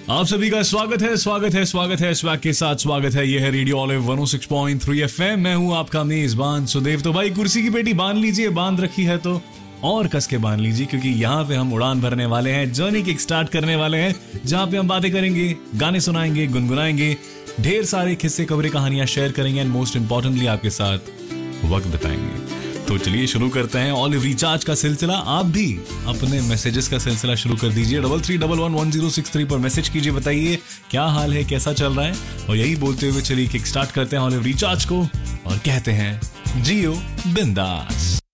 आप सभी का स्वागत है स्वैग के साथ स्वागत है। यह है रेडियो ऑलिव 106.3 FM। मैं हूं आपका मेजबान सुदेव। तो भाई कुर्सी की पेटी बांध लीजिए, बांध रखी है तो और कस के बांध लीजिए, क्योंकि यहाँ पे हम उड़ान भरने वाले हैं, जर्नी किक स्टार्ट करने वाले हैं, जहाँ पे हम बातें करेंगे, गाने सुनाएंगे, गुनगुनाएंगे, ढेर सारे किस्से खबरें कहानियां शेयर करेंगे एंड मोस्ट इंपॉर्टेंटली आपके साथ वक्त बताएंगे। तो चलिए शुरू करते हैं ऑलिव रिचार्ज का सिलसिला। आप भी अपने मैसेजेस का सिलसिला शुरू कर दीजिए। 33111063 पर मैसेज कीजिए, बताइए क्या हाल है, कैसा चल रहा है। और यही बोलते हुए चलिए किक स्टार्ट करते हैं ऑलिव रिचार्ज को और कहते हैं जियो बिंदास।